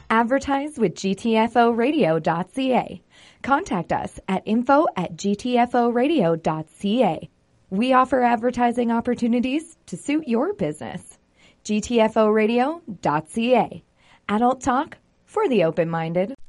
Advertise with gtforadio.ca. Contact us at info@gtforadio.ca. We offer advertising opportunities to suit your business. gtforadio.ca. Adult talk for the open-minded.